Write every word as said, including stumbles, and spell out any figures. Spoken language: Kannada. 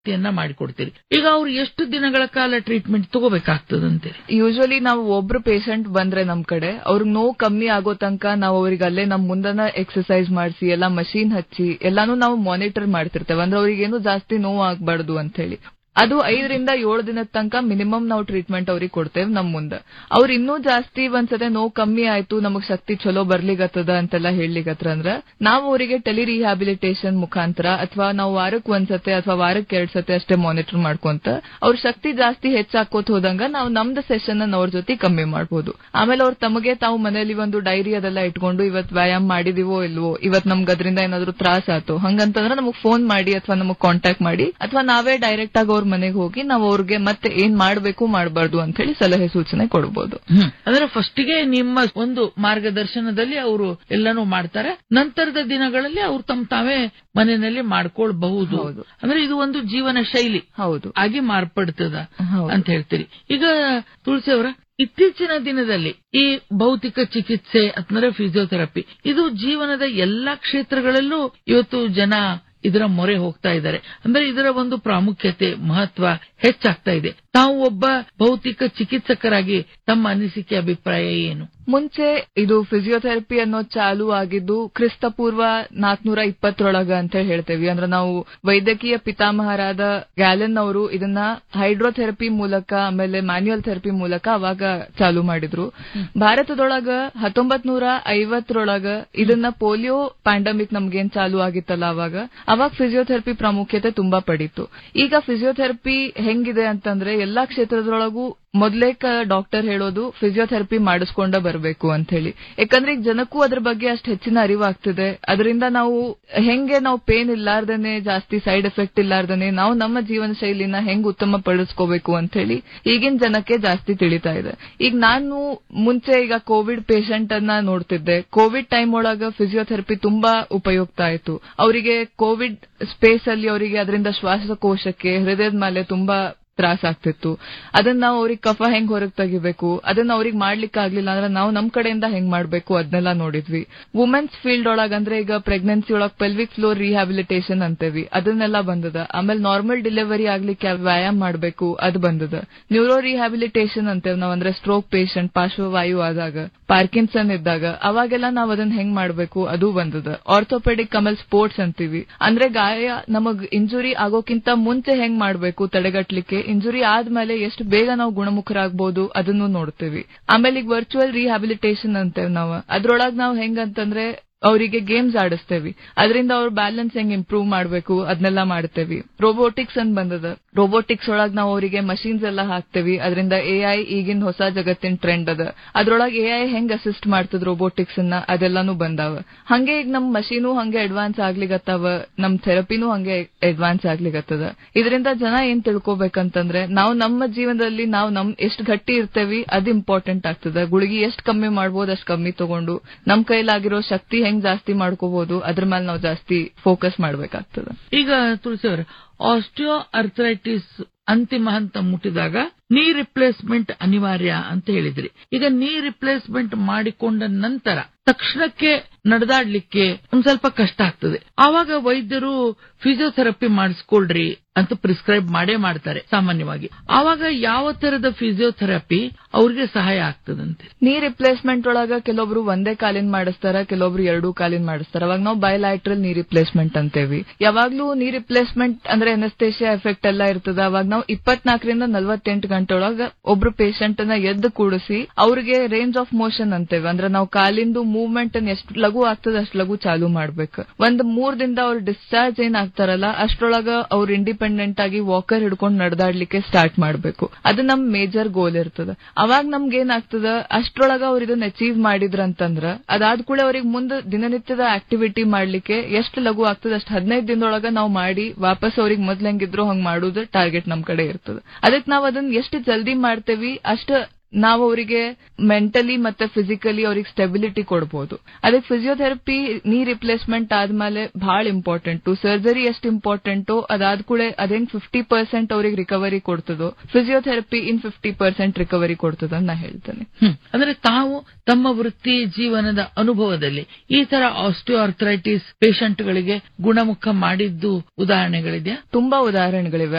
ವ್ಯವಸ್ಥೆಯನ್ನ ಮಾಡಿಕೊಡ್ತೀರಿ. ಈಗ ಅವ್ರು ಎಷ್ಟು ದಿನಗಳ ಕಾಲ ಟ್ರೀಟ್ಮೆಂಟ್ ತಗೋಬೇಕಾಗ್ತದಂತೆ? ಯೂಶಲಿ ನಾವು ಒಬ್ರು ಪೇಷಂಟ್ ಬಂದ್ರೆ ನಮ್ ಕಡೆ ಅವ್ರಿಗೆ ನೋವು ಕಮ್ಮಿ ಆಗೋ ತನಕ ನಾವು ಅವ್ರಿಗೆ ಅಲ್ಲೇ ನಮ್ ಮುಂದನ ಎಕ್ಸರ್ಸೈಸ್ ಮಾಡಿಸಿ ಎಲ್ಲಾ ಮಷೀನ್ ಹಚ್ಚಿ ಎಲ್ಲಾನು ನಾವು ಮಾನಿಟರ್ ಮಾಡ್ತಿರ್ತೇವೆ. ಅಂದ್ರೆ ಅವ್ರಿಗೇನು ಜಾಸ್ತಿ ನೋವು ಆಗ್ಬಾರ್ದು ಅಂತ ಹೇಳಿ. ಅದು ಐದರಿಂದ ಏಳು ದಿನದ ತನಕ ಮಿನಿಮಮ್ ನಾವು ಟ್ರೀಟ್ಮೆಂಟ್ ಅವ್ರಿಗೆ ಕೊಡ್ತೇವೆ ನಮ್ ಮುಂದೆ. ಅವ್ರು ಇನ್ನೂ ಜಾಸ್ತಿ ಒಂದ್ಸತೆ ನೋವು ಕಮ್ಮಿ ಆಯ್ತು, ನಮಗ್ ಶಕ್ತಿ ಚಲೋ ಬರ್ಲಿಗತ್ತದ ಅಂತೆಲ್ಲ ಹೇಳಲಿಗತ್ರ ಅಂದ್ರ ನಾವು ಅವರಿಗೆ ಟೆಲಿ ರಿಹ್ಯಾಬಿಲಿಟೇಷನ್ ಮುಖಾಂತರ ಅಥವಾ ನಾವು ವಾರಕ್ಕೆ ಒಂದ್ಸತೆ ಅಥವಾ ವಾರಕ್ಕೆ ಎರಡ್ ಸತೆ ಅಷ್ಟೇ ಮಾನಿಟರ್ ಮಾಡ್ಕೊಂತ ಅವ್ರ ಶಕ್ತಿ ಜಾಸ್ತಿ ಹೆಚ್ಚಾಕೋತ್ ಹೋದಂಗ ನಾವು ನಮ್ದು ಸೆಷನ್ ಅನ್ನ ಅವ್ರ ಜೊತೆ ಕಮ್ಮಿ ಮಾಡಬಹುದು. ಆಮೇಲೆ ಅವ್ರು ತಮಗೆ ತಾವು ಮನೆಯಲ್ಲಿ ಒಂದು ಡೈರಿ ಅದೆಲ್ಲ ಇಟ್ಕೊಂಡು ಇವತ್ ವ್ಯಾಯಾಮ ಮಾಡಿದಿವೋ ಇಲ್ವೋ, ಇವತ್ ನಮ್ಗೆ ಅದರಿಂದ ಏನಾದ್ರು ತ್ರಾಸ ಆಯ್ತು ಹಂಗಂತಂದ್ರೆ ನಮಗ್ ಫೋನ್ ಮಾಡಿ ಅಥವಾ ನಮಗ್ ಕಾಂಟ್ಯಾಕ್ಟ್ ಮಾಡಿ ಅಥವಾ ನಾವೇ ಡೈರೆಕ್ಟ್ ಆಗಿ ಅವ್ರ ಮನೆಗೆ ಹೋಗಿ ನಾವು ಅವ್ರಿಗೆ ಮತ್ತೆ ಏನ್ ಮಾಡ್ಬೇಕು ಮಾಡಬಾರ್ದು ಅಂತ ಹೇಳಿ ಸಲಹೆ ಸೂಚನೆ ಕೊಡಬಹುದು. ಅಂದ್ರೆ ಫಸ್ಟಿಗೆ ನಿಮ್ಮ ಒಂದು ಮಾರ್ಗದರ್ಶನದಲ್ಲಿ ಅವರು ಎಲ್ಲಾನು ಮಾಡ್ತಾರೆ, ನಂತರದ ದಿನಗಳಲ್ಲಿ ಅವ್ರು ತಮ್ಮ ತಾವೇ ಮನೆಯಲ್ಲಿ ಮಾಡ್ಕೊಳ್ಬಹುದು. ಅಂದ್ರೆ ಇದು ಒಂದು ಜೀವನ ಶೈಲಿ ಹೌದು ಆಗಿ ಮಾರ್ಪಡ್ತದ ಅಂತ ಹೇಳ್ತೀರಿ. ಈಗ ತುಳಸಿ ಅವರ, ಇತ್ತೀಚಿನ ದಿನದಲ್ಲಿ ಈ ಭೌತಿಕ ಚಿಕಿತ್ಸೆ ಅಂದ್ರೆ ಫಿಸಿಯೋಥೆರಪಿ ಇದು ಜೀವನದ ಎಲ್ಲಾ ಕ್ಷೇತ್ರಗಳಲ್ಲೂ ಇವತ್ತು ಜನ ಇದರ ಮೊರೆ ಹೋಗ್ತಾ ಇದ್ದಾರೆ. ಅಂದ್ರೆ ಇದರ ಒಂದು ಪ್ರಾಮುಖ್ಯತೆ ಮಹತ್ವ ಹೆಚ್ಚಾಗ್ತಾ ಇದೆ. ತಾವು ಒಬ್ಬ ಭೌತಿಕ ಚಿಕಿತ್ಸಕರಾಗಿ ತಮ್ಮ ಅನಿಸಿಕೆ ಅಭಿಪ್ರಾಯ ಏನು? ಮುಂಚೆ ಇದು ಫಿಸಿಯೋಥೆರಪಿ ಅನ್ನೋ ಚಾಲು ಆಗಿದ್ದು ಕ್ರಿಸ್ತ ಪೂರ್ವ ನಾಲ್ಕನೂರ ಇಪ್ಪತ್ತರೊಳಗ ಅಂತ ಹೇಳ್ತೇವೆ. ಅಂದ್ರೆ ನಾವು ವೈದ್ಯಕೀಯ ಪಿತಾಮಹರಾದ ಗ್ಯಾಲೆನ್ ಅವರು ಇದನ್ನ ಹೈಡ್ರೋಥೆರಪಿ ಮೂಲಕ ಆಮೇಲೆ ಮ್ಯಾನ್ಯುಯಲ್ ಥೆರಪಿ ಮೂಲಕ ಅವಾಗ ಚಾಲು ಮಾಡಿದ್ರು. ಭಾರತದೊಳಗ ಹತ್ತೊಂಬತ್ ನೂರ ಐವತ್ತರೊಳಗ ಇದನ್ನ ಪೋಲಿಯೋ ಪ್ಯಾಂಡಮಿಕ್ ನಮ್ಗೇನ್ ಚಾಲು ಆಗಿತ್ತಲ್ಲ ಅವಾಗ ಅವಾಗ ಫಿಸಿಯೋಥೆರಪಿ ಪ್ರಾಮುಖ್ಯತೆ ತುಂಬಾ ಪಡೀತು. ಈಗ ಫಿಸಿಯೋಥೆರಪಿ ಹೆಂಗಿದೆ ಅಂತಂದ್ರೆ ಎಲ್ಲಾ ಕ್ಷೇತ್ರದೊಳಗೂ ಮೊದ್ಲೇಕ ಡಾಕ್ಟರ್ ಹೇಳೋದು ಫಿಸಿಯೋಥೆರಪಿ ಮಾಡಿಸ್ಕೊಂಡ ಬರಬೇಕು ಅಂತ ಹೇಳಿ. ಯಾಕಂದ್ರೆ ಈಗ ಜನಕ್ಕೂ ಅದ್ರ ಬಗ್ಗೆ ಅಷ್ಟು ಹೆಚ್ಚಿನ ಅರಿವಾಗ್ತಿದೆ. ಅದರಿಂದ ನಾವು ಹೆಂಗೆ ನಾವು ಪೇನ್ ಇಲ್ಲಾರ್ದೇನೆ ಜಾಸ್ತಿ ಸೈಡ್ ಎಫೆಕ್ಟ್ ಇಲ್ಲಾರ್ದೇನೆ ನಾವು ನಮ್ಮ ಜೀವನ ಶೈಲಿನ ಹೆಂಗ್ ಉತ್ತಮ ಪಡಿಸ್ಕೋಬೇಕು ಅಂತ ಹೇಳಿ ಈಗಿನ ಜನಕ್ಕೆ ಜಾಸ್ತಿ ತಿಳಿತಾ ಇದೆ. ಈಗ ನಾನು ಮುಂಚೆ ಈಗ ಕೋವಿಡ್ ಪೇಷಂಟ್ ಅನ್ನ ನೋಡ್ತಿದ್ದೆ. ಕೋವಿಡ್ ಟೈಮ್ ಒಳಗ ಫಿಸಿಯೋಥೆರಪಿ ತುಂಬಾ ಉಪಯುಕ್ತ ಆಯ್ತು. ಅವರಿಗೆ ಕೋವಿಡ್ ಸ್ಪೇಸ್ ಅಲ್ಲಿ ಅವರಿಗೆ ಅದರಿಂದ ಶ್ವಾಸಕೋಶಕ್ಕೆ ಹೃದಯದ ಮೇಲೆ ತುಂಬಾ ತ್ರಾಸ ಆಗ್ತಿತ್ತು. ಅದನ್ನ ನಾವು ಅವ್ರಿಗೆ ಕಫ ಹೆಂಗ್ ಹೊರಗೆ ತೆಗಿಬೇಕು ಅದನ್ನ ಅವ್ರಿಗೆ ಮಾಡ್ಲಿಕ್ಕೆ ಆಗ್ಲಿಲ್ಲ ಅಂದ್ರೆ ನಾವು ನಮ್ ಕಡೆಯಿಂದ ಹೆಂಗ್ ಮಾಡ್ಬೇಕು ಅದನ್ನೆಲ್ಲ ನೋಡಿದ್ವಿ. ವುಮೆನ್ಸ್ ಫೀಲ್ಡ್ ಒಳಗ ಅಂದ್ರೆ ಈಗ ಪ್ರೆಗ್ನೆನ್ಸಿ ಒಳಗ್ ಪೆಲ್ವಿಕ್ ಫ್ಲೋರ್ ರಿಹ್ಯಾಬಿಲಿಟೇಷನ್ ಅಂತೇವಿ, ಅದನ್ನೆಲ್ಲ ಬಂದದ. ಆಮೇಲೆ ನಾರ್ಮಲ್ ಡೆಲಿವರಿ ಆಗ್ಲಿಕ್ಕೆ ವ್ಯಾಯಾಮ ಮಾಡ್ಬೇಕು ಅದು ಬಂದದ. ನ್ಯೂರೋ ರಿಹ್ಯಾಬಿಲಿಟೇಷನ್ ಅಂತೇವ್ ನಾವ್, ಅಂದ್ರೆ ಸ್ಟ್ರೋಕ್ ಪೇಷಂಟ್ ಪಾರ್ಶ್ವವಾಯು ಆದಾಗ, ಪಾರ್ಕಿನ್ಸನ್ ಇದ್ದಾಗ ಅವಾಗೆಲ್ಲ ನಾವ್ ಅದನ್ನ ಹೆಂಗ್ ಮಾಡ್ಬೇಕು ಅದು ಬಂದದ. ಆರ್ಥೋಪೆಡಿಕ್ ಆಮೇಲೆ ಸ್ಪೋರ್ಟ್ಸ್ ಅಂತೀವಿ, ಅಂದ್ರೆ ಗಾಯ ನಮಗ್ ಇಂಜುರಿ ಆಗೋಕ್ಕಿಂತ ಮುಂಚೆ ಹೆಂಗ್ ಮಾಡ್ಬೇಕು ತಡೆಗಟ್ಲಿಕ್ಕೆ, ಇಂಜುರಿ ಆದ್ಮೇಲೆ ಎಷ್ಟು ಬೇಗ ನಾವು ಗುಣಮುಖರಾಗಬಹುದು ಅದನ್ನು ನೋಡ್ತೀವಿ. ಆಮೇಲೆ ಈಗ ವರ್ಚುವಲ್ ರಿಹ್ಯಾಬಿಲಿಟೇಷನ್ ಅಂತೇವ್ ನಾವು, ಅದ್ರೊಳಗ್ ನಾವ್ ಹೆಂಗಂತಂದ್ರೆ ಅವರಿಗೆ ಗೇಮ್ಸ್ ಆಡಿಸ್ತೇವಿ, ಅದರಿಂದ ಅವ್ರ ಬ್ಯಾಲೆನ್ಸ್ ಹೆಂಗ್ ಇಂಪ್ರೂವ್ ಮಾಡ್ಬೇಕು ಅದನ್ನೆಲ್ಲ ಮಾಡ್ತೇವಿ. ರೋಬೋಟಿಕ್ಸ್ ಅಂತ ಬಂದದ, ರೋಬೋಟಿಕ್ಸ್ ಒಳಗ್ ನಾವು ಅವರಿಗೆ ಮಷೀನ್ಸ್ ಎಲ್ಲ ಹಾಕ್ತೇವಿ. ಅದರಿಂದ ಎಐ ಈಗಿನ ಹೊಸ ಜಗತ್ತಿನ ಟ್ರೆಂಡ್ ಅದ, ಅದ್ರೊಳಗೆ ಎಐ ಹೆಂಗ್ ಅಸಿಸ್ಟ್ ಮಾಡ್ತದ ರೋಬೋಟಿಕ್ಸ್ ಅನ್ನ ಅದೆಲ್ಲಾನು ಬಂದಾವ. ಹಂಗೆ ಈಗ ನಮ್ ಮಷೀನು ಹಂಗೆ ಅಡ್ವಾನ್ಸ್ ಆಗ್ಲಿಗತ್ತಾವ, ನಮ್ ಥೆರಪಿನೂ ಹಂಗೆ ಅಡ್ವಾನ್ಸ್ ಆಗ್ಲಿಗತ್ತದ. ಇದರಿಂದ ಜನ ಏನ್ ತಿಳ್ಕೊಬೇಕಂತಂದ್ರೆ ನಾವು ನಮ್ಮ ಜೀವನದಲ್ಲಿ ನಾವು ನಮ್ ಎಷ್ಟ್ ಗಟ್ಟಿ ಇರ್ತೇವಿ ಅದು ಇಂಪಾರ್ಟೆಂಟ್ ಆಗ್ತದ. ಗುಳಿಗೆ ಎಷ್ಟ್ ಕಮ್ಮಿ ಮಾಡ್ಬೋದು ಅಷ್ಟ್ ಕಮ್ಮಿ ತಗೊಂಡು ನಮ್ ಕೈಲಾಗಿರೋ ಶಕ್ತಿ ಹೆಂಗ್ ಜಾಸ್ತಿ ಮಾಡ್ಕೋಬಹುದು ಅದ್ರ ಮೇಲೆ ನಾವು ಜಾಸ್ತಿ ಫೋಕಸ್ ಮಾಡ್ಬೇಕಾಗ್ತದ. ಈಗ ತುಳಸಿ ಅವರ, ಆಸ್ಟಿಯೋ ಅರ್ಥರೈಟಿಸ್ ಅಂತಿಮ ಹಂತ ಮುಟ್ಟಿದಾಗ ನೀ ರಿಪ್ಲೇಸ್ಮೆಂಟ್ ಅನಿವಾರ್ಯ ಅಂತ ಹೇಳಿದ್ರಿ. ಈಗ ನೀ ರಿಪ್ಲೇಸ್ಮೆಂಟ್ ಮಾಡಿಕೊಂಡ ನಂತರ ತಕ್ಷಣಕ್ಕೆ ನಡೆದಾಡ್ಲಿಕ್ಕೆ ಒಂದ್ ಸ್ವಲ್ಪ ಕಷ್ಟ ಆಗ್ತದೆ. ಆವಾಗ ವೈದ್ಯರು ಫಿಸಿಯೋಥೆರಪಿ ಮಾಡಿಸ್ಕೊಳ್ರಿ ಅಂತ ಪ್ರಿಸ್ಕ್ರೈಬ್ ಮಾಡೇ ಮಾಡ್ತಾರೆ ಸಾಮಾನ್ಯವಾಗಿ. ಆವಾಗ ಯಾವ ತರದ ಫಿಸಿಯೋಥೆರಪಿ ಅವ್ರಿಗೆ ಸಹಾಯ ಆಗ್ತದಂತೆ? ನೀ ರಿಪ್ಲೇಸ್ಮೆಂಟ್ ಒಳಗ ಕೆಲವೊಬ್ರು ಒಂದೇ ಕಾಲಿನ ಮಾಡಿಸ್ತಾರ, ಕೆಲವೊಬ್ರು ಎರಡೂ ಕಾಲಿನ ಮಾಡಿಸ್ತಾರ. ಅವಾಗ ನಾವು ಬಯಲ್ಯಾಟ್ರಲ್ ನೀ ರಿಪ್ಲೇಸ್ಮೆಂಟ್ ಅಂತೇವಿ. ಯಾವಾಗ್ಲೂ ನೀ ರಿಪ್ಲೇಸ್ಮೆಂಟ್ ಅಂದ್ರೆ ಎನಸ್ಥೇಷಿಯಾ ಎಫೆಕ್ಟ್ ಎಲ್ಲ ಇರ್ತದ. ಅವಾಗ ನಾವು ಇಪ್ಪತ್ನಾಲ್ಕರಿಂದ ನಲವತ್ತೆಂಟು ಗಂಟೆ ಒಳಗ ಒಬ್ರು ಪೇಷಂಟ್ ಅನ್ನ ಎದ್ದು ಕೂಡಿಸಿ ಅವ್ರಿಗೆ ರೇಂಜ್ ಆಫ್ ಮೋಷನ್ ಅಂತೇವೆ, ಅಂದ್ರೆ ನಾವು ಕಾಲಿಂದು ಮೂವ್ಮೆಂಟ್ ಅನ್ನು ಎಷ್ಟು ಲಘು ಆಗ್ತದೆ ಅಷ್ಟು ಲಘು ಚಾಲು ಮಾಡ್ಬೇಕು. ಒಂದ್ ಮೂರ್ ದಿನದ ಅವ್ರು ಡಿಸ್ಚಾರ್ಜ್ ಏನ್ ಆಗ್ತಾರಲ್ಲ ಅಷ್ಟ್ರೊಳಗ ಅವ್ರು ಇಂಡಿಪೆಂಡೆಂಟ್ ಆಗಿ ವಾಕರ್ ಹಿಡ್ಕೊಂಡು ನಡೆದಾಡ್ಲಿಕ್ಕೆ ಸ್ಟಾರ್ಟ್ ಮಾಡ್ಬೇಕು. ಅದು ನಮ್ ಮೇಜರ್ ಗೋಲ್ ಇರ್ತದ. ಅವಾಗ ನಮ್ಗೆ ಏನಾಗ್ತದ, ಅಷ್ಟ್ರೊಳಗ ಅವ್ರು ಇದನ್ನ ಅಚೀವ್ ಮಾಡಿದ್ರಂತಂದ್ರ ಅದಾದ್ ಕೂಡ ಅವ್ರಿಗೆ ಮುಂದೆ ದಿನನಿತ್ಯದ ಆಕ್ಟಿವಿಟಿ ಮಾಡ್ಲಿಕ್ಕೆ ಎಷ್ಟು ಲಘು ಆಗ್ತದೆ ಅಷ್ಟು ಹದಿನೈದು ದಿನದೊಳಗ ನಾವು ಮಾಡಿ ವಾಪಸ್ ಅವ್ರಿಗೆ ಮೊದ್ಲು ಹೆಂಗಿದ್ರು ಹಂಗ್ ಮಾಡುದು ಟಾರ್ಗೆಟ್ ನಮ್ ಕಡೆ ಇರ್ತದ. ಅದಕ್ಕೆ ನಾವ್ ಅದನ್ನ ಎಷ್ಟು ಜಲ್ದಿ ಮಾಡ್ತೇವಿ ಅಷ್ಟು ನಾವು ಅವರಿಗೆ ಮೆಂಟಲಿ ಮತ್ತೆ ಫಿಸಿಕಲಿ ಅವ್ರಿಗೆ ಸ್ಟೆಬಿಲಿಟಿ ಕೊಡಬಹುದು. ಅದಕ್ಕೆ ಫಿಸಿಯೋಥೆರಪಿ ನೀ ರಿಪ್ಲೇಸ್ಮೆಂಟ್ ಆದ್ಮೇಲೆ ಬಹಳ ಇಂಪಾರ್ಟೆಂಟ್. ಸರ್ಜರಿ ಎಷ್ಟು ಇಂಪಾರ್ಟೆಂಟೋ ಅದಾದ ಕೂಡ ಅದೇನ್ ಫಿಫ್ಟಿ ಪರ್ಸೆಂಟ್ ಅವ್ರಿಗೆ recovery ಕೊಡ್ತದೋ physiotherapy in fifty percent recovery ಕೊಡ್ತದ ಅಂತ ನಾ ಹೇಳ್ತೇನೆ. ಅಂದ್ರೆ ತಾವು ತಮ್ಮ ವೃತ್ತಿ ಜೀವನದ ಅನುಭವದಲ್ಲಿ ಈ ತರ ಆಸ್ಟಿಯೋ ಆರ್ಥರೈಟಿಸ್ ಪೇಷಂಟ್ ಗಳಿಗೆ ಗುಣಮುಖ ಮಾಡಿದ್ದು ಉದಾಹರಣೆಗಳಿದೆಯಾ? ತುಂಬಾ ಉದಾಹರಣೆಗಳಿವೆ.